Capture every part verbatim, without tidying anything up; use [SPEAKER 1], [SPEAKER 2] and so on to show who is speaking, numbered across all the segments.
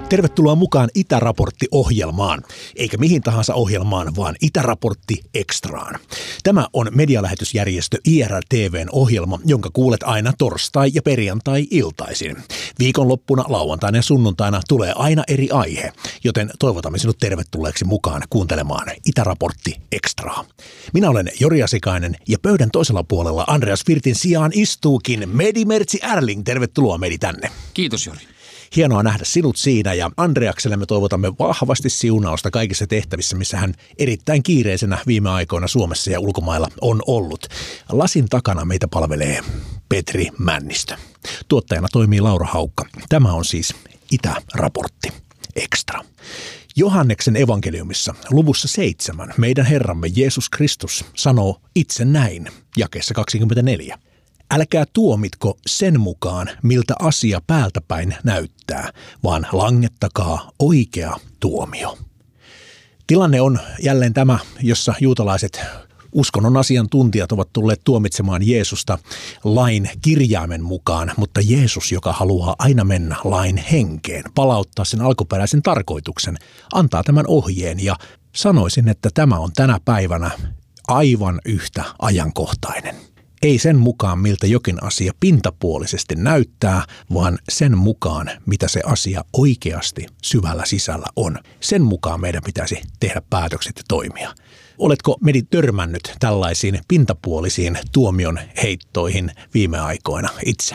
[SPEAKER 1] Tervetuloa mukaan Itäraportti-ohjelmaan, eikä mihin tahansa ohjelmaan, vaan Itäraportti Extraan. Tämä on medialähetysjärjestö I R L T V:n ohjelma, jonka kuulet aina torstai- ja perjantai-iltaisin. Viikonloppuna, lauantaina ja sunnuntaina tulee aina eri aihe, joten toivotamme sinut tervetulleeksi mukaan kuuntelemaan Itäraportti Extraa. Minä olen Jori Asikainen ja pöydän toisella puolella Andreas Virtin sijaan istuukin Medi Mertsi Erling. Tervetuloa Medi tänne.
[SPEAKER 2] Kiitos Jori.
[SPEAKER 1] Hienoa nähdä sinut siinä ja Andreakselle me toivotamme vahvasti siunausta kaikissa tehtävissä, missä hän erittäin kiireisenä viime aikoina Suomessa ja ulkomailla on ollut. Lasin takana meitä palvelee Petri Männistö. Tuottajana toimii Laura Haukka. Tämä on siis Itäraportti Extra. Johanneksen evankeliumissa luvussa seitsemän meidän Herramme Jeesus Kristus sanoo itse näin, jakeessa kaksikymmentäneljä. Älkää tuomitko sen mukaan, miltä asia päältäpäin näyttää, vaan langettakaa oikea tuomio. Tilanne on jälleen tämä, jossa juutalaiset uskonnon asiantuntijat ovat tulleet tuomitsemaan Jeesusta lain kirjaimen mukaan, mutta Jeesus, joka haluaa aina mennä lain henkeen, palauttaa sen alkuperäisen tarkoituksen, antaa tämän ohjeen ja sanoisin, että tämä on tänä päivänä aivan yhtä ajankohtainen. Ei sen mukaan, miltä jokin asia pintapuolisesti näyttää, vaan sen mukaan, mitä se asia oikeasti syvällä sisällä on. Sen mukaan meidän pitäisi tehdä päätökset ja toimia. Oletko Medi törmännyt tällaisiin pintapuolisiin tuomion heittoihin viime aikoina itse?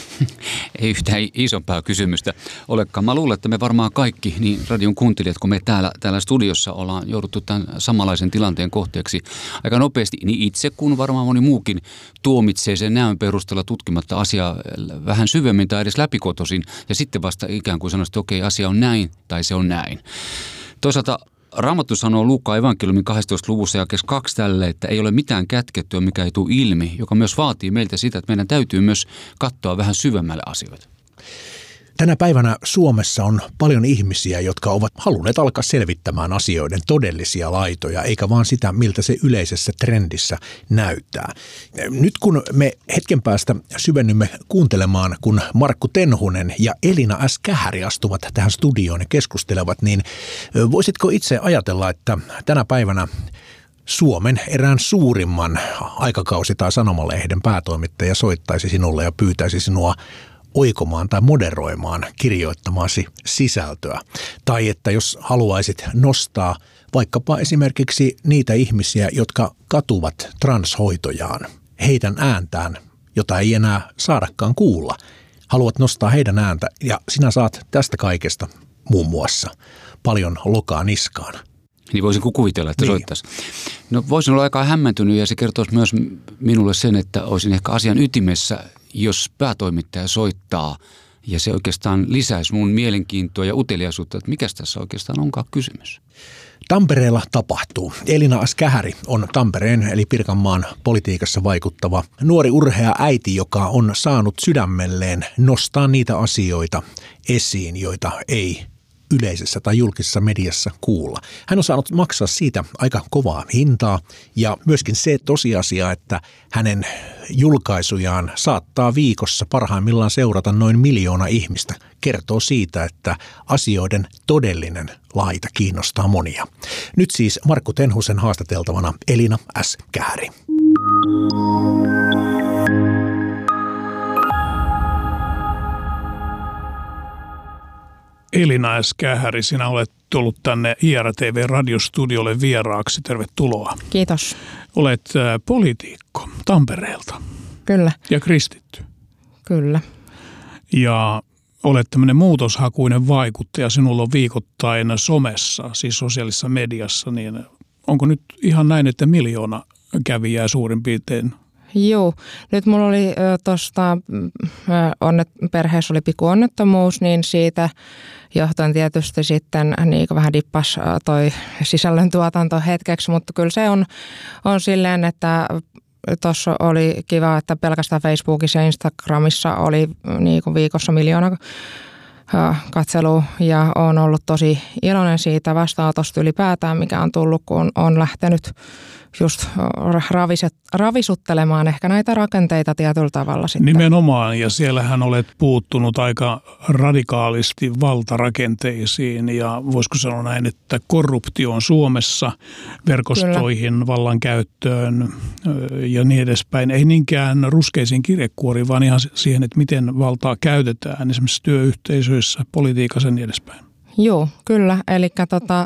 [SPEAKER 2] Ei yhtään isompaa kysymystä olekaan. Mä luulen, että me varmaan kaikki, niin radion kuuntelijat, kun me täällä, täällä studiossa ollaan jouduttu tämän samanlaisen tilanteen kohteeksi aika nopeasti, niin itse kun varmaan moni muukin tuomitsee sen näön perusteella tutkimatta asiaa vähän syvemmin tai edes läpikotoisin ja sitten vasta ikään kuin sanoisi, että okei, asia on näin tai se on näin. Toisaalta Raamattu sanoo Luukkaan evankeliumin kahdestoista luvussa jakeessa kaksi tälle, että ei ole mitään kätkettyä, mikä ei tule ilmi, joka myös vaatii meiltä sitä, että meidän täytyy myös katsoa vähän syvemmälle asioita.
[SPEAKER 1] Tänä päivänä Suomessa on paljon ihmisiä, jotka ovat halunneet alkaa selvittämään asioiden todellisia laitoja, eikä vaan sitä, miltä se yleisessä trendissä näyttää. Nyt kun me hetken päästä syvennymme kuuntelemaan, kun Markku Tenhunen ja Elina S. Kähäri astuvat tähän studioon ja keskustelevat, niin voisitko itse ajatella, että tänä päivänä Suomen erään suurimman aikakausi- tai sanomalehden päätoimittaja soittaisi sinulle ja pyytäisi sinua oikomaan tai moderoimaan kirjoittamaasi sisältöä. Tai että jos haluaisit nostaa vaikkapa esimerkiksi niitä ihmisiä, jotka katuvat transhoitojaan, heidän ääntään, jota ei enää saadakaan kuulla. Haluat nostaa heidän ääntä ja sinä saat tästä kaikesta muun muassa paljon lokaa niskaan.
[SPEAKER 2] Niin voisin kuvitella, että
[SPEAKER 1] niin
[SPEAKER 2] soittaisi. No voisin olla aika hämmentynyt ja se kertoisi myös minulle sen, että olisin ehkä asian ytimessä, jos päätoimittaja soittaa ja se oikeastaan lisäisi mun mielenkiintoa ja uteliaisuutta, että mikäs tässä oikeastaan onkaan kysymys.
[SPEAKER 1] Tampereella tapahtuu. Elina S. Kähäri on Tampereen eli Pirkanmaan politiikassa vaikuttava nuori urhea äiti, joka on saanut sydämelleen nostaa niitä asioita esiin, joita ei yleisessä tai julkisessa mediassa kuulla. Hän on saanut maksaa siitä aika kovaa hintaa ja myöskin se tosiasia, että hänen julkaisujaan saattaa viikossa parhaimmillaan seurata noin miljoona ihmistä, kertoo siitä, että asioiden todellinen laita kiinnostaa monia. Nyt siis Markku Tenhusen haastateltavana Elina S. Kähäri.
[SPEAKER 3] Elina S. Kähäri, sinä olet tullut tänne I R T V-radiostudiolle vieraaksi. Tervetuloa.
[SPEAKER 4] Kiitos.
[SPEAKER 3] Olet ä, poliitikko Tampereelta.
[SPEAKER 4] Kyllä.
[SPEAKER 3] Ja kristitty.
[SPEAKER 4] Kyllä.
[SPEAKER 3] Ja olet tämmöinen muutoshakuinen vaikuttaja. Sinulla on viikoittain somessa, siis sosiaalisessa mediassa. Niin onko nyt ihan näin, että miljoona kävijää suurin piirtein?
[SPEAKER 4] Joo. Nyt mulla oli tuosta, perheessä oli pikku onnettomuus, niin siitä johtuen tietysti sitten niin vähän dippas toi sisällöntuotanto hetkeksi, mutta kyllä se on, on silleen, että tuossa oli kiva, että pelkästään Facebookissa ja Instagramissa oli niin kuin viikossa miljoona katselu ja olen ollut tosi iloinen siitä vastaanotosta ylipäätään, mikä on tullut, kun on lähtenyt just raviset, ravisuttelemaan ehkä näitä rakenteita tietyllä tavalla sitten.
[SPEAKER 3] Nimenomaan, ja siellähän olet puuttunut aika radikaalisti valtarakenteisiin ja voisiko sanoa näin, että korruptio on Suomessa, verkostoihin, Kyllä. vallankäyttöön ja niin edespäin. Ei niinkään ruskeisiin kirjekuoriin, vaan ihan siihen, että miten valtaa käytetään esimerkiksi työyhteisöissä, politiikassa ja niin edespäin.
[SPEAKER 4] Joo, kyllä. Eli tota,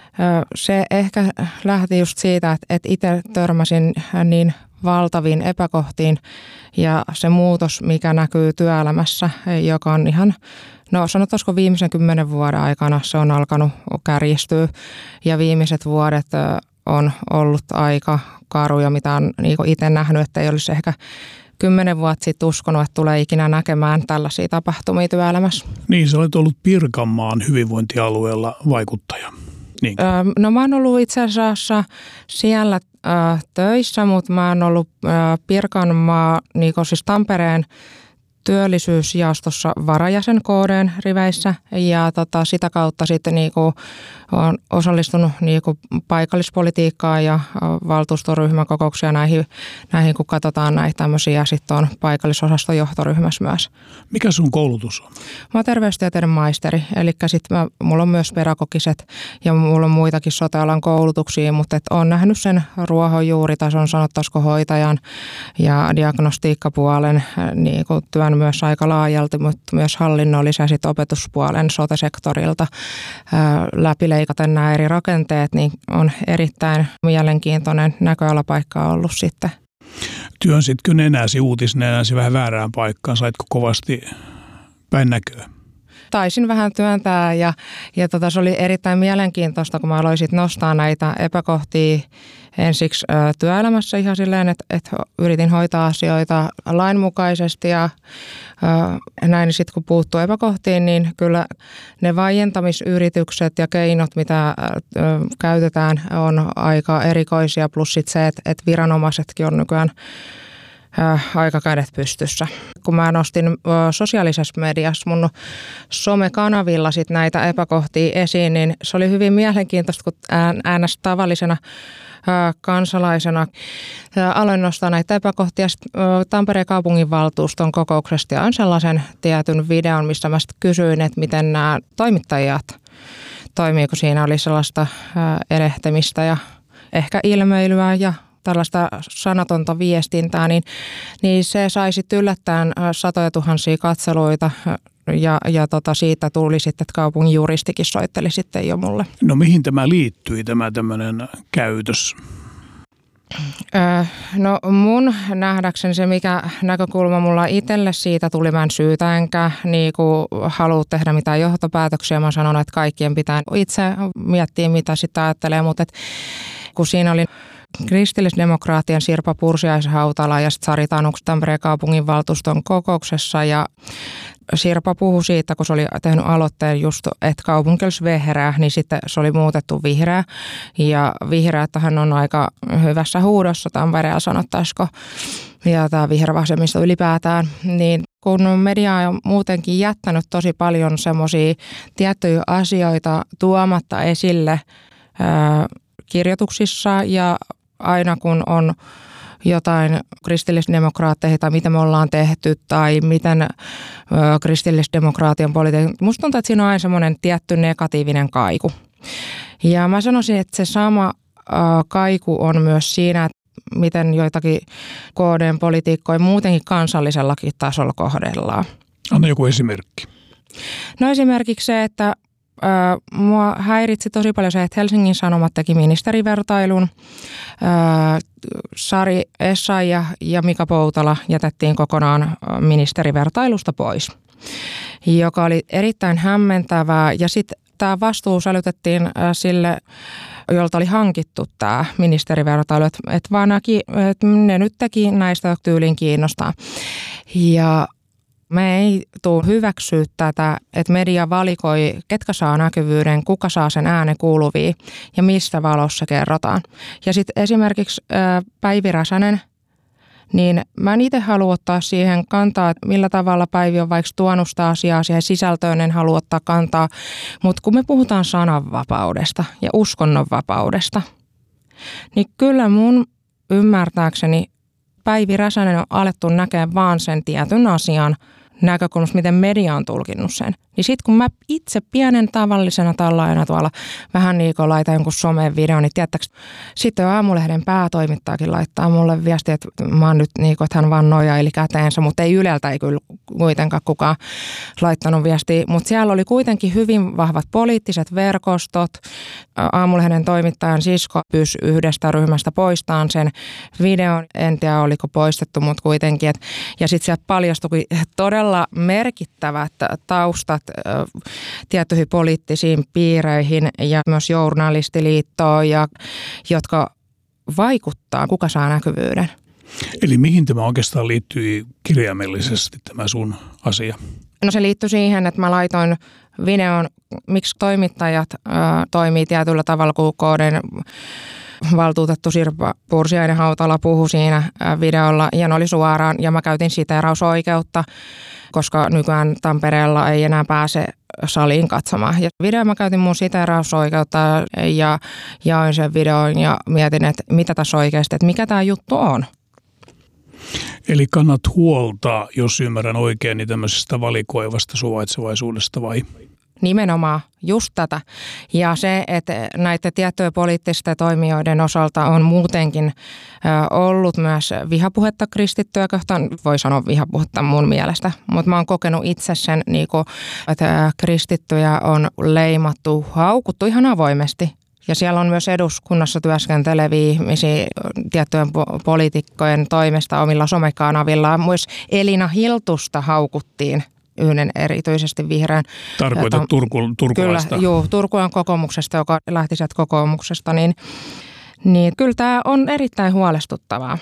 [SPEAKER 4] se ehkä lähti just siitä, että, että itse törmäsin niin valtaviin epäkohtiin ja se muutos, mikä näkyy työelämässä, joka on ihan, no sanotaanko viimeisen kymmenen vuoden aikana se on alkanut kärjistyä ja viimeiset vuodet on ollut aika karuja, mitä on niin itse nähnyt, että ei olisi ehkä kymmenen vuotta sitten uskonut, että tulee ikinä näkemään tällaisia tapahtumia työelämässä.
[SPEAKER 3] Niin, sä olet ollut Pirkanmaan hyvinvointialueella vaikuttaja. Niin.
[SPEAKER 4] Öö, no mä oon ollut itse asiassa siellä ö, töissä, mutta mä oon ollut ö, Pirkanmaa, niin siis Tampereen työllisyysjaostossa varajäsen K D:n riveissä ja tota, sitä kautta sitten niinku olen osallistunut niinku paikallispolitiikkaan ja valtuustoryhmäkokouksia näihin, näihin, kun katsotaan näitä tämmöisiä, sitten on paikallisosaston johtoryhmässä myös.
[SPEAKER 3] Mikä sun koulutus on?
[SPEAKER 4] Mä oon terveystieteiden maisteri, eli sitten mulla on myös pedagogiset ja mulla on muitakin sote-alan koulutuksia, mutta et oon nähnyt sen ruohonjuuritason, sanottaisiko hoitajan ja diagnostiikkapuolen niinku työn myös aika laajalti, mutta myös hallinnollisen ja sitten opetuspuolen sote-sektorilta ää, läpileikaten nämä eri rakenteet, niin on erittäin mielenkiintoinen näköalapaikka ollut sitten.
[SPEAKER 3] Työnsitkö nenäsi, uutisnenäsi vähän väärään paikkaan? Saitko kovasti päin näköä?
[SPEAKER 4] Taisin vähän työntää ja, ja tota, se oli erittäin mielenkiintoista, kun mä aloin sit nostaa näitä epäkohtia ensiksi ö, työelämässä ihan silleen, että, että yritin hoitaa asioita lainmukaisesti ja ö, näin sitten kun puuttuu epäkohtiin, niin kyllä ne vaientamisyritykset ja keinot, mitä ö, käytetään, on aika erikoisia, plus sit se, että, että viranomaisetkin on nykyään aika kädet pystyssä. Kun mä nostin sosiaalisessa mediassa mun somekanavilla sit näitä epäkohtia esiin, niin se oli hyvin mielenkiintoista, kun äänestä tavallisena kansalaisena aloin nostaa näitä epäkohtia Tampereen kaupunginvaltuuston kokouksesta ja on sellaisen tietyn videon, missä mä kysyin, että miten nämä toimittajat toimii, kun siinä oli sellaista erehtemistä ja ehkä ilmeilyä ja tällaista sanatonta viestintää, niin, niin se sai sitten yllättäen satoja tuhansia katseluita ja, ja tota siitä tuli sitten, että kaupungin juristikin soitteli sitten jo mulle.
[SPEAKER 3] No mihin tämä liittyi, tämä tämmöinen käytös?
[SPEAKER 4] Öö, no mun nähdäkseni se, mikä näkökulma mulla itselle siitä tuli, mä en syytä enkä niin halua tehdä mitään johtopäätöksiä. Mä sanon, että kaikkien pitää itse miettiä, mitä sitä ajattelee, mutta et, kun siinä oli kristillisdemokraattien Sirpa Pursiaisen-Hautala ja Sari Tanuk Tampereen kaupunginvaltuuston kokouksessa ja Sirpa puhui siitä, kun se oli tehnyt aloitteen just, että kaupunki olisi vihreä, niin sitten se oli muutettu vihreä. Ja vihreä, että hän on aika hyvässä huudossa Tampereella sanottaisiko, ja tämä vihervasemmisto ylipäätään, niin kun media on muutenkin jättänyt tosi paljon semmoisia tiettyjä asioita tuomatta esille ää, kirjoituksissa ja aina kun on jotain kristillisdemokraatteja tai mitä me ollaan tehty tai miten ö, kristillisdemokraatian politiikka. Musta tuntuu, että siinä on aina semmoinen tietty negatiivinen kaiku. Ja mä sanoisin, että se sama ö, kaiku on myös siinä, että miten joitakin K D:n politiikkoja muutenkin kansallisellakin tasolla kohdellaan.
[SPEAKER 3] Anna joku esimerkki.
[SPEAKER 4] No esimerkiksi se, että Öö, mua häiritsi tosi paljon se, että Helsingin Sanomat teki ministerivertailun. Öö, Sari Essayah ja Mika Poutala jätettiin kokonaan ministerivertailusta pois, joka oli erittäin hämmentävää. Ja sitten tämä vastuu sälytettiin sille, jolta oli hankittu tämä ministerivertailu, että et vaan näki, että ne nyt teki näistä tyylin kiinnostaa. Ja me ei tule hyväksyä tätä, että media valikoi, ketkä saa näkyvyyden, kuka saa sen äänen kuuluviin ja mistä valossa kerrotaan. Ja sitten esimerkiksi Päivi Räsänen, niin mä en itse halua ottaa siihen kantaa, että millä tavalla Päivi on vaikka tuonut sitä asiaa siihen sisältöön, en halua ottaa kantaa. Mutta kun me puhutaan sananvapaudesta ja uskonnonvapaudesta, niin kyllä mun ymmärtääkseni Päivi Räsänen on alettu näkemään vaan sen tietyn asian näkökulmasta, miten media on tulkinnut sen. Niin sitten kun mä itse pienen tavallisena tallaajana tuolla vähän niin kuin laitan jonkun someen videon, niin tiedättekö, sitten Aamulehden päätoimittajakin laittaa mulle viestiä, että mä oon nyt niin kuin, että hän vaan nojaili käteensä, mutta ei Yleltä ei kyllä kuitenkaan kukaan laittanut viestiä. Mutta siellä oli kuitenkin hyvin vahvat poliittiset verkostot. Aamulehden toimittajan sisko pyysi yhdestä ryhmästä poistamaan sen videon. En tiedä, oliko poistettu, mutta kuitenkin. Et, ja sitten sieltä paljastui todella merkittävät taustat tiettyihin poliittisiin piireihin ja myös journalistiliittoon, ja, jotka vaikuttaa, kuka saa näkyvyyden.
[SPEAKER 3] Eli mihin tämä oikeastaan liittyy kirjaimellisesti tämä sun asia?
[SPEAKER 4] No se liittyy siihen, että mä laitoin videon, miksi toimittajat ö, toimii tietyllä tavalla, kun K D:n valtuutettu Sirpa Pursiainen-Hautala puhui siinä videolla, ja ne oli suoraan, ja mä käytin siteerausoikeutta, koska nykyään Tampereella ei enää pääse saliin katsomaan. Ja video mä käytin mun siteerausoikeutta ja jaoin sen videon ja mietin, että mitä tässä oikeasti, että mikä tämä juttu on.
[SPEAKER 3] Eli kannat huolta, jos ymmärrän oikein, niin tämmöisestä valikoivasta suvaitsevaisuudesta vai?
[SPEAKER 4] Nimenomaan just tätä. Ja se, että näiden tiettyjen poliittisten toimijoiden osalta on muutenkin ollut myös vihapuhetta kristittyä kohtaan. Voi sanoa vihapuhetta mun mielestä, mutta mä oon kokenut itse sen, että kristittyjä on leimattu, haukuttu ihan avoimesti. Ja siellä on myös eduskunnassa työskenteleviä ihmisiä tiettyjen poliitikkojen toimesta omilla somekanavilla. Myös Elina Hiltusta haukuttiin. Yhden erityisesti vihreän.
[SPEAKER 3] Tarkoitat jota, Turku, turkulaista?
[SPEAKER 4] Kyllä, juu, Turkulan kokoomuksesta, joka lähti sieltä kokoomuksesta, niin, niin kyllä tämä on erittäin huolestuttavaa.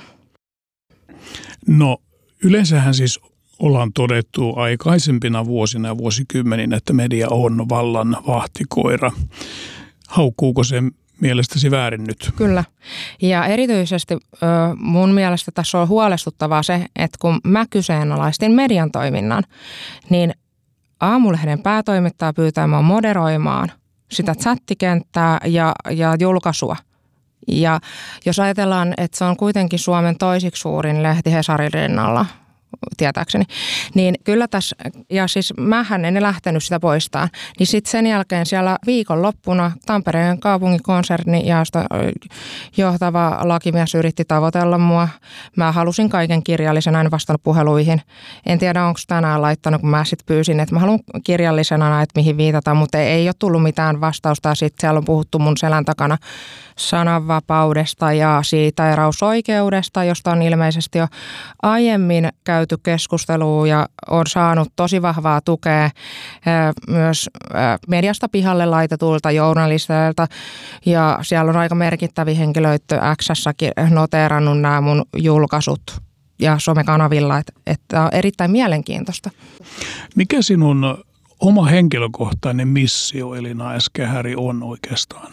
[SPEAKER 3] No yleensähän siis ollaan todettu aikaisempina vuosina ja vuosikymmeninä, että media on vallan vahtikoira. Haukkuuko se mielestäsi väärin nyt? Kyllä.
[SPEAKER 4] Ja erityisesti mun mielestä tässä on huolestuttavaa se, että kun mä kyseenalaistin median toiminnan, niin Aamulehden päätoimittaja pyytää mua moderoimaan sitä chattikenttää ja, ja julkaisua. Ja jos ajatellaan, että se on kuitenkin Suomen toisiksi suurin lehti Hesarin rinnalla, tietääkseni, niin kyllä tässä, ja siis mähän en lähtenyt sitä poistamaan, niin sitten sen jälkeen siellä viikonloppuna Tampereen kaupunginkonserni ja johtava lakimies yritti tavoitella mua. Mä halusin kaiken kirjallisena, en vastannut puheluihin. En tiedä, onko tänään laittanut, kun mä sitten pyysin, että mä haluan kirjallisena, että mihin viitataan, mutta ei ole tullut mitään vastausta. Sitten siellä on puhuttu mun selän takana sananvapaudesta ja siitä erausoikeudesta, josta on ilmeisesti jo aiemmin käyty keskustelua ja on saanut tosi vahvaa tukea myös mediasta pihalle laitetulta journalisteilta. Ja siellä on aika merkittäviä henkilöitä X:ssäkin noteerannut nämä mun julkaisut ja somekanavilla, että, että on erittäin mielenkiintoista.
[SPEAKER 3] Mikä sinun oma henkilökohtainen missio Elina S-Kehäri on oikeastaan?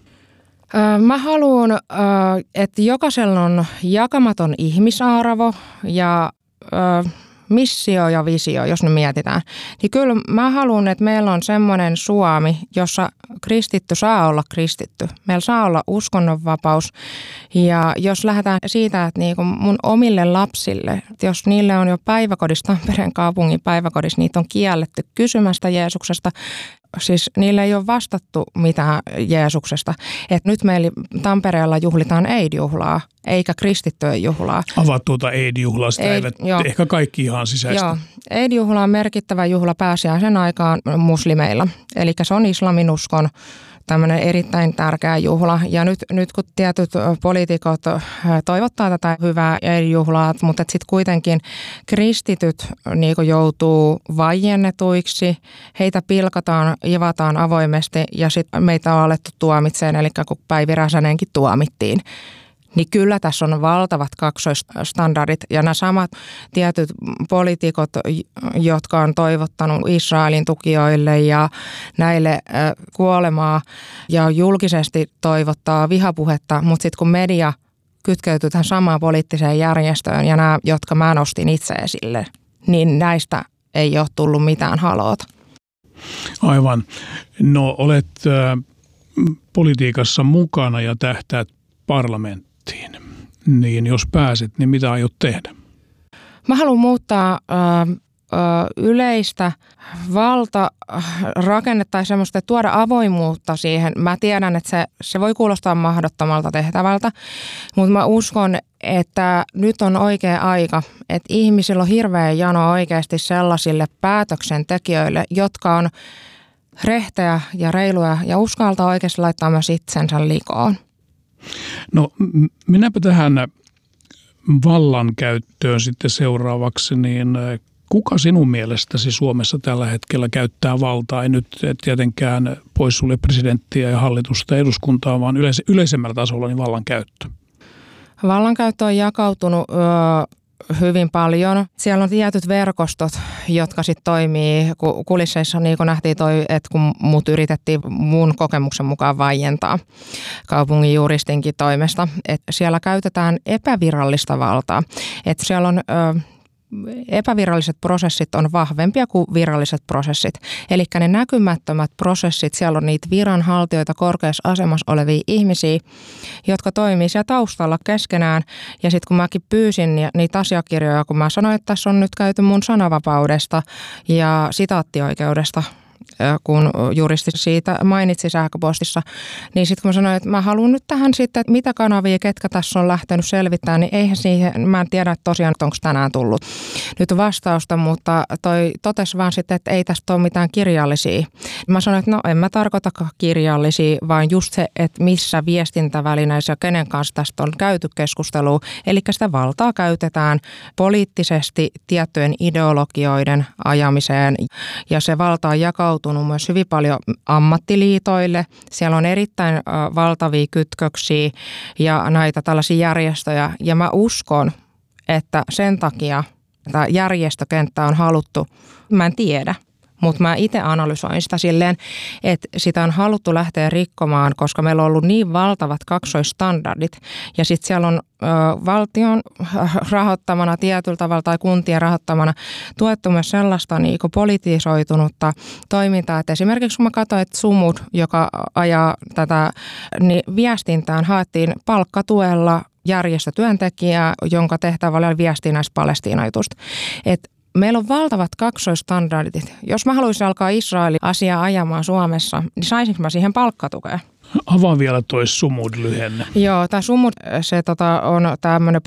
[SPEAKER 4] Mä haluan, että jokaisella on jakamaton ihmisarvo ja missio ja visio, jos ne mietitään. Niin kyllä mä haluan, että meillä on semmoinen Suomi, jossa kristitty saa olla kristitty. Meillä saa olla uskonnonvapaus. Ja jos lähdetään siitä, että niin kuin mun omille lapsille, että jos niille on jo päiväkodissa, Tampereen kaupungin päiväkodissa, niitä on kielletty kysymästä Jeesuksesta. Siis niille ei ole vastattu mitään Jeesuksesta. Että nyt meillä Tampereella juhlitaan Eid-juhlaa, eikä kristittyjen juhlaa.
[SPEAKER 3] Avaat tuota Eid-juhlaa, sitä eivät joo. ehkä kaikki ihan sisäistä.
[SPEAKER 4] Joo, Eid-juhla on merkittävä juhla pääsiäisen aikaan muslimeilla. Eli se on islaminuskon tämmöinen erittäin tärkeä juhla. Ja nyt, nyt kun tietyt poliitikot toivottaa tätä hyvää juhlaa, mutta sitten kuitenkin kristityt niin joutuu vaiennetuiksi, heitä pilkataan, ivataan avoimesti ja sitten meitä on alettu tuomitseen, eli kun Päivi Räsänenkin tuomittiin. Niin kyllä tässä on valtavat kaksoisstandardit ja nämä samat tietyt poliitikot, jotka on toivottanut Israelin tukijoille ja näille kuolemaa ja julkisesti toivottaa vihapuhetta, mutta sitten kun media kytkeytyy tähän samaan poliittiseen järjestöön ja nämä, jotka mä nostin itse esille, niin näistä ei ole tullut mitään haloota.
[SPEAKER 3] Aivan. No olet äh, politiikassa mukana ja tähtäät parlamenttiin. Niin jos pääset, niin mitä aiot tehdä?
[SPEAKER 4] Mä haluan muuttaa äh, yleistä valtarakennetta tai semmoista, tuoda avoimuutta siihen. Mä tiedän, että se, se voi kuulostaa mahdottomalta tehtävältä, mutta mä uskon, että nyt on oikea aika, että ihmisillä on hirveä jano oikeasti sellaisille päätöksentekijöille, jotka on rehtejä ja reiluja ja uskaltaa oikeasti laittaa myös itsensä likoon.
[SPEAKER 3] No mennäänpä tähän vallankäyttöön sitten seuraavaksi, niin kuka sinun mielestäsi Suomessa tällä hetkellä käyttää valtaa? Ei nyt tietenkään poissulje presidenttiä ja hallitusta ja eduskuntaa, vaan yleis- yleisemmällä tasolla niin vallankäyttö.
[SPEAKER 4] Vallankäyttö on jakautunut ö, hyvin paljon. Siellä on tietyt verkostot, jotka sitten toimii kulisseissa, niin kuin nähtiin toi, että kun mut yritettiin mun kokemuksen mukaan vaientaa kaupungin juristinkin toimesta, että siellä käytetään epävirallista valtaa. Että siellä on Ö, epäviralliset prosessit on vahvempia kuin viralliset prosessit. Eli ne näkymättömät prosessit, siellä on niitä viranhaltijoita, korkeassa asemassa olevia ihmisiä, jotka toimii siellä taustalla keskenään. Ja sitten kun mäkin pyysin niitä asiakirjoja, kun mä sanoin, että tässä on nyt käyty mun sananvapaudesta ja sitaattioikeudesta, kun juristi siitä mainitsi sähköpostissa, niin sitten kun mä sanoin, että mä haluan nyt tähän sitten, että mitä kanavia, ketkä tässä on lähtenyt selvittämään, niin eihän siihen, mä en tiedä tosiaan, onko tänään tullut nyt vastausta, mutta toi totesi vaan sitten, että ei tästä ole mitään kirjallisia. Mä sanoin, että no en mä tarkoita kirjallisia, vaan just se, että missä viestintävälineissä ja kenen kanssa tästä on käyty keskustelua, eli sitä valtaa käytetään poliittisesti tiettyjen ideologioiden ajamiseen ja se valta on jakautunut myös hyvin paljon ammattiliitoille. Siellä on erittäin valtavia kytköksiä ja näitä tällaisia järjestöjä. Ja mä uskon, että sen takia tämä järjestökenttä on haluttu, mä en tiedä, mutta mä itse analysoin sitä silleen, että sitä on haluttu lähteä rikkomaan, koska meillä on ollut niin valtavat kaksoisstandardit. Ja sitten siellä on ö, valtion rahoittamana tietyllä tavalla tai kuntien rahoittamana tuettu myös sellaista niin kuin politisoitunutta toimintaa. Et esimerkiksi kun mä katsoin, että Sumud, joka ajaa tätä, niin viestintään haettiin palkkatuella järjestötyöntekijää, jonka tehtävä oli viestiä näistä palestiinajutusta. Et meillä on valtavat kaksoistandardit. Jos mä haluaisin alkaa Israelin asiaa ajamaan Suomessa, niin saisinko mä siihen palkkatukea?
[SPEAKER 3] Avaan vielä toi Sumud-lyhenne.
[SPEAKER 4] Joo, tämä Sumud se, tota, on tämmöinen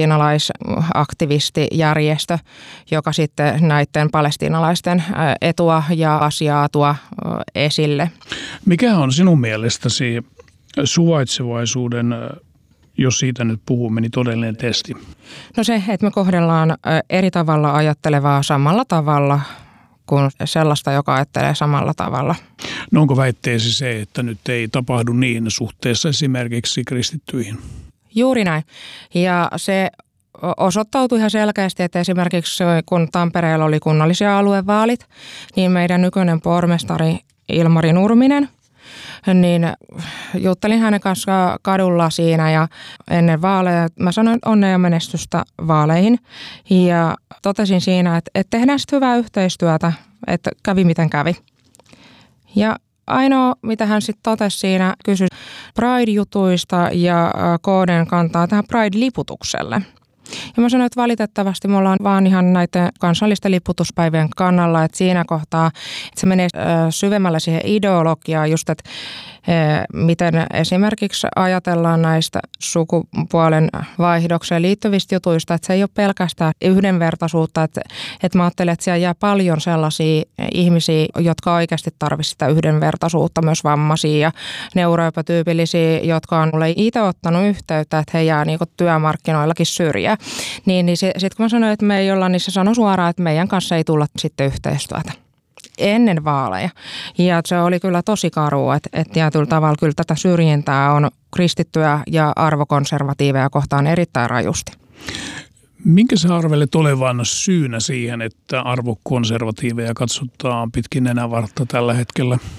[SPEAKER 4] palestiinalaisaktivistijärjestö, joka sitten näiden palestiinalaisten etua ja asiaa tuo esille.
[SPEAKER 3] Mikä on sinun mielestäsi suvaitsevaisuuden, jos siitä nyt puhumme, niin todellinen testi?
[SPEAKER 4] No se, että me kohdellaan eri tavalla ajattelevaa samalla tavalla kuin sellaista, joka ajattelee samalla tavalla.
[SPEAKER 3] No onko väitteesi se, että nyt ei tapahdu niin suhteessa esimerkiksi kristittyihin?
[SPEAKER 4] Juuri näin. Ja se osoittautui ihan selkeästi, että esimerkiksi kun Tampereella oli kunnallisia aluevaalit, niin meidän nykyinen pormestari Ilmari Nurminen, niin juttelin hänen kanssa kadulla siinä ja ennen vaaleja. Mä sanoin onnea ja menestystä vaaleihin ja totesin siinä, että, että tehdään sitten hyvää yhteistyötä, että kävi miten kävi. Ja ainoa, mitä hän sitten totesi siinä, kysyi Pride-jutuista ja K D:n kantaa tähän Pride-liputukselle. Ja mä sanoin, että valitettavasti me ollaan vaan ihan näiden kansallisten liputuspäivien kannalla, että siinä kohtaa että se menee syvemmällä siihen ideologiaan just, että miten esimerkiksi ajatellaan näistä sukupuolen vaihdokseen liittyvistä jutuista, että se ei ole pelkästään yhdenvertaisuutta, että, että mä ajattelen, että siellä jää paljon sellaisia ihmisiä, jotka oikeasti tarvitsisivat sitä yhdenvertaisuutta, myös vammaisia ja neuroepätyypillisiä, jotka on mulle itse ottanut yhteyttä, että he jää niin kuin työmarkkinoillakin syrjään. Niin, niin sitten kun mä sanoin, että me ei olla, niin se sanoi suoraan, että meidän kanssa ei tulla sitten yhteistyötä ennen vaaleja. Ja se oli kyllä tosi karua, että, että tietyllä tavalla kyllä tätä syrjintää on kristittyjä ja arvokonservatiiveja kohtaan erittäin rajusti.
[SPEAKER 3] Minkä sä arvelet olevan syynä siihen, että arvokonservatiiveja katsotaan pitkin nenävartta tällä hetkellä?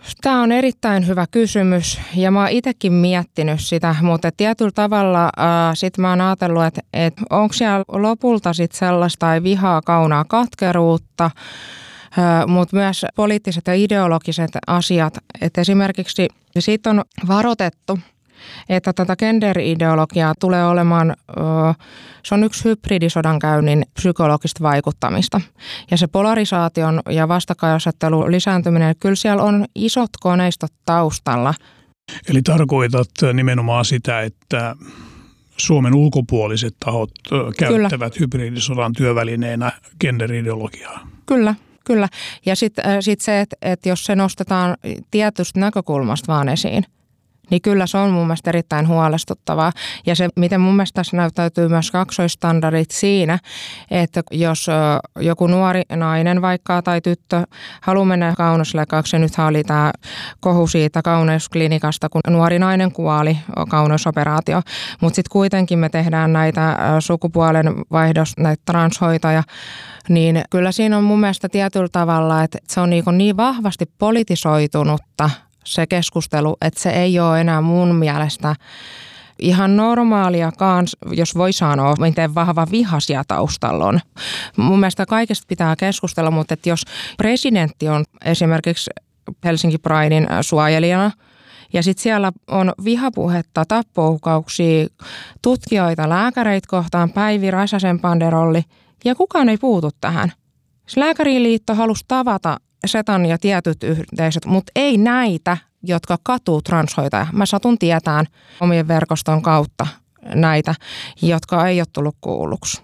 [SPEAKER 4] Tämä on erittäin hyvä kysymys ja mä oon itsekin miettinyt sitä, mutta tietyllä tavalla äh, sit mä oon ajatellut, että et onko siellä lopulta sit sellaista vihaa, kaunaa, katkeruutta, äh, mutta myös poliittiset ja ideologiset asiat. Et esimerkiksi siitä on varoitettu, että tätä gender-ideologiaa tulee olemaan, se on yksi hybridisodankäynnin psykologista vaikuttamista. Ja se polarisaation ja vastakkainasettelun lisääntyminen, kyllä siellä on isot koneistot taustalla.
[SPEAKER 3] Eli tarkoitat nimenomaan sitä, että Suomen ulkopuoliset tahot käyttävät kyllä hybridisodan työvälineenä gender-ideologiaa?
[SPEAKER 4] Kyllä. Kyllä. Ja sitten sit se, että et jos se nostetaan tietystä näkökulmasta vaan esiin, niin kyllä se on mun mielestä erittäin huolestuttavaa. Ja se, miten mun mielestä tässä näyttäytyy myös kaksoistandardit siinä, että jos joku nuori nainen vaikka tai tyttö haluaa mennä kauneusleikkaukseen, nythän oli tämä kohu siitä kauneusklinikasta, kun nuori nainen kuoli, kauneusoperaatio, mutta sitten kuitenkin me tehdään näitä sukupuolen vaihdos, näitä transhoitoja, niin kyllä siinä on mun mielestä tietyllä tavalla, että se on niin, niin vahvasti politisoitunutta, se keskustelu, että se ei ole enää mun mielestä ihan normaaliakaan, jos voi sanoa, miten vahva vihasia taustalla on. Mun mielestä kaikesta pitää keskustella, mutta että jos presidentti on esimerkiksi Helsinki Pridein suojelijana, ja sitten siellä on vihapuhetta, tappouhkauksia, tutkijoita, lääkäreitä kohtaan, Päivi Räsäsen banderolli, ja kukaan ei puutu tähän. Lääkäriliitto halusi tavata Setan ja tietyt yhteisöt, mutta ei näitä, jotka katuu transhoitajia. Mä satun tietään omien verkoston kautta näitä, jotka ei ole tullut kuulluksi.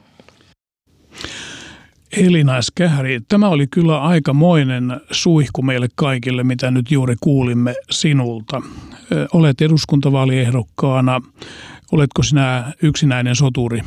[SPEAKER 3] Elina S. Kähäri, tämä oli kyllä aikamoinen suihku meille kaikille, mitä nyt juuri kuulimme sinulta. Olet eduskuntavaaliehdokkaana. Oletko sinä yksinäinen soturi?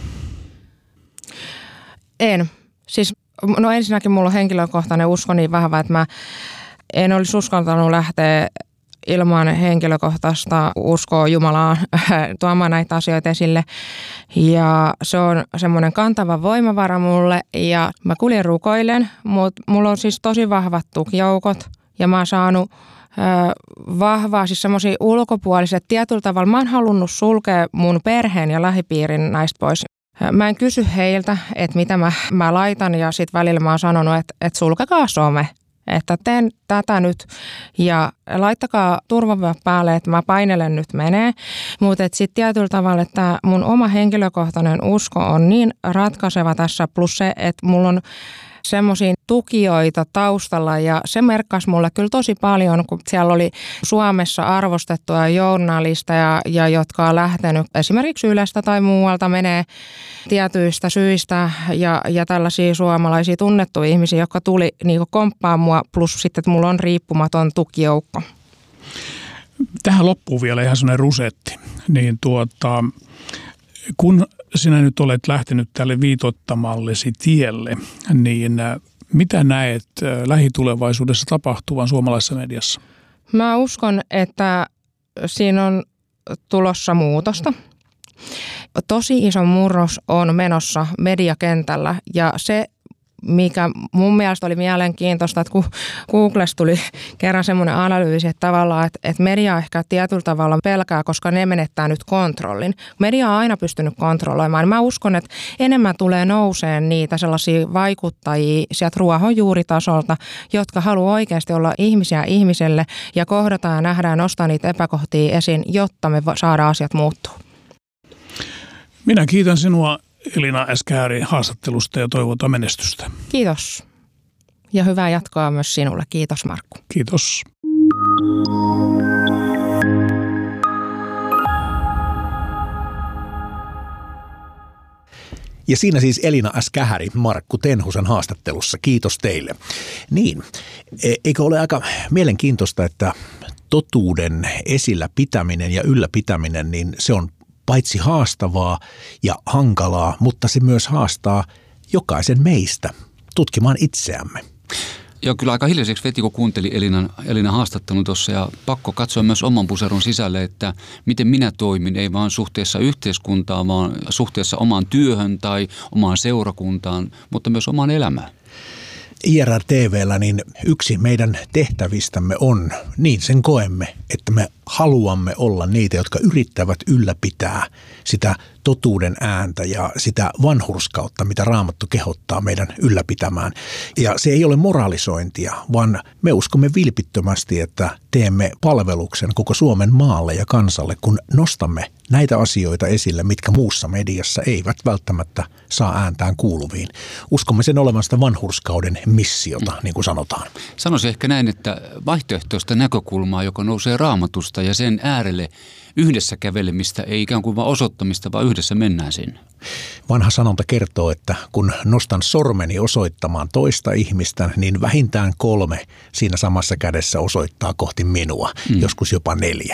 [SPEAKER 4] En. Siis no ensinnäkin mulla on henkilökohtainen usko niin vahva, että mä en olisi uskaltanut lähteä ilman henkilökohtaista uskoa Jumalaan tuomaan näitä asioita esille. Ja se on semmoinen kantava voimavara mulle ja mä kuljen rukoilen, mutta mulla on siis tosi vahvat tukijoukot ja mä oon saanut vahvaa, siis semmoisia ulkopuoliset tietyllä tavalla. Mä oon halunnut sulkea mun perheen ja lähipiirin näistä pois. Mä en kysy heiltä, että mitä mä, mä laitan ja sitten välillä mä oon sanonut, että, että sulkekaa some, että teen tätä nyt ja laittakaa turvavyöt päälle, että mä painelen nyt menee. Mutta sitten tietyllä tavalla, että mun oma henkilökohtainen usko on niin ratkaiseva tässä, plus se, että mulla on semmoisia tukijoita taustalla ja se merkkasi mulle kyllä tosi paljon, kun siellä oli Suomessa arvostettuja journalisteja, ja jotka on lähtenyt esimerkiksi Ylestä tai muualta menee tietyistä syistä ja, ja tällaisia suomalaisia tunnettuja ihmisiä, jotka tuli niin komppaa mua, plus sitten, että mulla on riippumaton tukijoukko.
[SPEAKER 3] Tähän loppuu vielä ihan semmoinen rusetti, niin tuota, kun sinä nyt olet lähtenyt tälle viitottamallesi tielle, niin mitä näet lähitulevaisuudessa tapahtuvan suomalaisessa mediassa?
[SPEAKER 4] Mä uskon, että siinä on tulossa muutosta. Tosi iso murros on menossa mediakentällä ja se, mikä mun mielestä oli mielenkiintoista, että kun Googlessa tuli kerran semmoinen analyysi, että tavallaan, että, että media ehkä tietyllä tavalla pelkää, koska ne menettää nyt kontrollin. Media on aina pystynyt kontrolloimaan. Mä uskon, että enemmän tulee nouseen niitä sellaisia vaikuttajia sieltä ruohonjuuritasolta, jotka haluaa oikeasti olla ihmisiä ihmiselle ja kohdata ja nähdä ja nostaa niitä epäkohtia esiin, jotta me saadaan asiat muuttua.
[SPEAKER 3] Minä kiitän sinua, Elina S. Kähäri, haastattelusta ja toivotan menestystä.
[SPEAKER 4] Kiitos. Ja hyvää jatkoa myös sinulle. Kiitos, Markku.
[SPEAKER 3] Kiitos.
[SPEAKER 1] Ja siinä siis Elina S. Kähäri Markku Tenhusen haastattelussa. Kiitos teille. Niin, eikö ole aika mielenkiintoista, että totuuden esillä pitäminen ja ylläpitäminen, niin se on paitsi haastavaa ja hankalaa, mutta se myös haastaa jokaisen meistä tutkimaan itseämme.
[SPEAKER 2] Joo, kyllä aika hiljaiseksi veti, kun kuuntelin Elinan, Elinan haastattelun tuossa ja pakko katsoa myös oman puserun sisälle, että miten minä toimin, ei vaan suhteessa yhteiskuntaan, vaan suhteessa omaan työhön tai omaan seurakuntaan, mutta myös omaan elämään.
[SPEAKER 1] I R T V:llä niin yksi meidän tehtävistämme on, niin sen koemme, että me haluamme olla niitä, jotka yrittävät ylläpitää sitä totuuden ääntä ja sitä vanhurskautta, mitä Raamattu kehottaa meidän ylläpitämään. Ja se ei ole moralisointia, vaan me uskomme vilpittömästi, että teemme palveluksen koko Suomen maalle ja kansalle, kun nostamme näitä asioita esille, mitkä muussa mediassa eivät välttämättä saa ääntään kuuluviin. Uskomme sen olevan sitä vanhurskauden missiota, niin kuin sanotaan.
[SPEAKER 2] Sanoisin ehkä näin, että vaihtoehtoista näkökulmaa, joka nousee Raamatusta ja sen äärelle yhdessä kävelemistä, ei ikään kuin vaan osoittamista, vaan yhdessä mennään sinne.
[SPEAKER 1] Vanha sanonta kertoo, että kun nostan sormeni osoittamaan toista ihmistä, niin vähintään kolme siinä samassa kädessä osoittaa kohti minua, mm. joskus jopa neljä.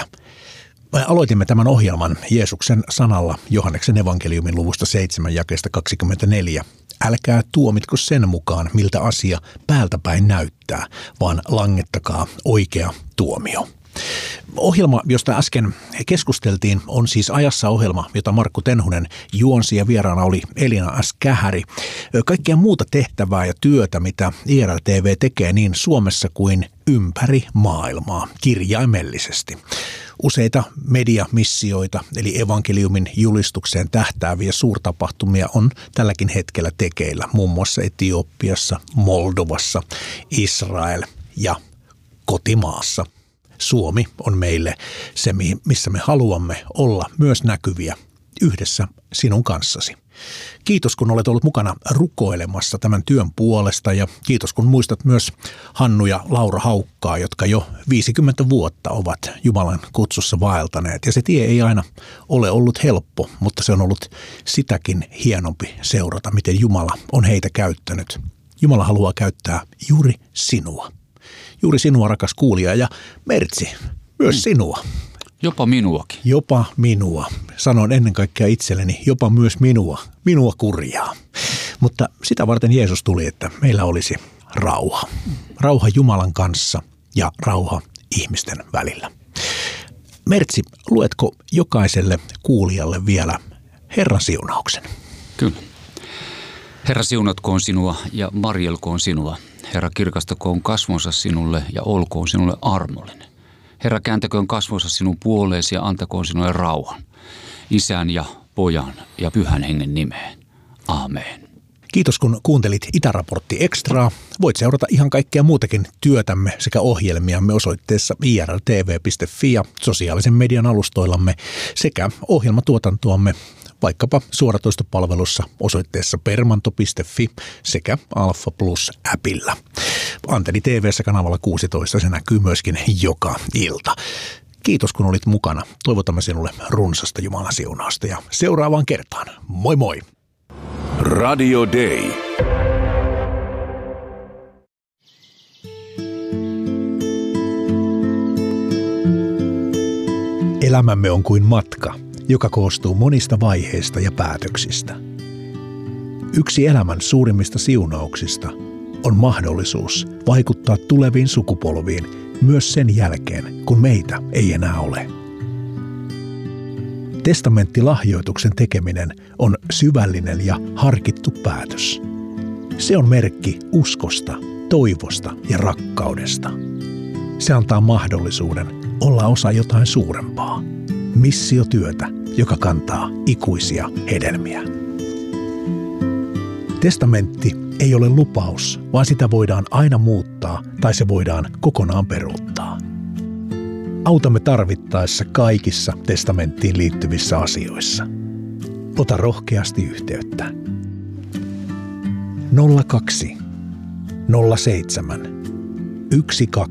[SPEAKER 1] Me aloitimme tämän ohjelman Jeesuksen sanalla Johanneksen evankeliumin luvusta seitsemän jakeesta kaksikymmentäneljä. Älkää tuomitko sen mukaan, miltä asia päältäpäin näyttää, vaan langettakaa oikea tuomio. Ohjelma, josta äsken keskusteltiin, on siis Ajassa ohjelma, jota Markku Tenhunen juonsi ja vieraana oli Elina S. Kähäri. Kaikkea muuta tehtävää ja työtä, mitä I R T V tekee niin Suomessa kuin ympäri maailmaa kirjaimellisesti. Useita mediamissioita, eli evankeliumin julistukseen tähtääviä suurtapahtumia on tälläkin hetkellä tekeillä, muun muassa Etiopiassa, Moldovassa, Israel ja kotimaassa. Suomi on meille se, missä me haluamme olla myös näkyviä yhdessä sinun kanssasi. Kiitos, kun olet ollut mukana rukoilemassa tämän työn puolesta ja kiitos, kun muistat myös Hannu ja Laura Haukkaa, jotka jo viisikymmentä vuotta ovat Jumalan kutsussa vaeltaneet. Ja se tie ei aina ole ollut helppo, mutta se on ollut sitäkin hienompi seurata, miten Jumala on heitä käyttänyt. Jumala haluaa käyttää juuri sinua. Juuri sinua, rakas kuulija, ja Mertsi, myös sinua.
[SPEAKER 2] Jopa minuakin.
[SPEAKER 1] Jopa minua. Sanon ennen kaikkea itselleni, jopa myös minua. Minua kurjaa. Mutta sitä varten Jeesus tuli, että meillä olisi rauha. Rauha Jumalan kanssa ja rauha ihmisten välillä. Mertsi, luetko jokaiselle kuulijalle vielä Herran siunauksen?
[SPEAKER 2] Kyllä. Herra siunatkoon sinua ja varjelkoon sinua. Herra kirkastakoon kasvonsa sinulle ja olkoon sinulle armollinen. Herra kääntäköön kasvonsa sinun puoleesi ja antakoon sinulle rauhan. Isän ja Pojan ja Pyhän Hengen nimeen. Aamen.
[SPEAKER 1] Kiitos kun kuuntelit Itäraportti Extraa. Voit seurata ihan kaikkea muutakin työtämme sekä ohjelmiamme osoitteessa i r t v piste f i ja sosiaalisen median alustoillamme sekä ohjelmatuotantoamme vaikkapa suoratoistopalvelussa osoitteessa permanto piste f i sekä Alfa Plus-äpillä. Antenni T V:ssä kanavalla kuusitoista se näkyy myöskin joka ilta. Kiitos kun olit mukana. Toivotamme sinulle runsasta Jumalan siunausta ja seuraavaan kertaan. Moi moi!
[SPEAKER 5] Radio Day.
[SPEAKER 1] Elämämme on kuin matka, joka koostuu monista vaiheista ja päätöksistä. Yksi elämän suurimmista siunauksista on mahdollisuus vaikuttaa tuleviin sukupolviin myös sen jälkeen, kun meitä ei enää ole. Testamenttilahjoituksen tekeminen on syvällinen ja harkittu päätös. Se on merkki uskosta, toivosta ja rakkaudesta. Se antaa mahdollisuuden olla osa jotain suurempaa. Missiotyötä, joka kantaa ikuisia hedelmiä. Testamentti ei ole lupaus, vaan sitä voidaan aina muuttaa tai se voidaan kokonaan peruuttaa. Autamme tarvittaessa kaikissa testamenttiin liittyvissä asioissa. Ota rohkeasti yhteyttä. nolla kaksi nolla seitsemän yksi kaksi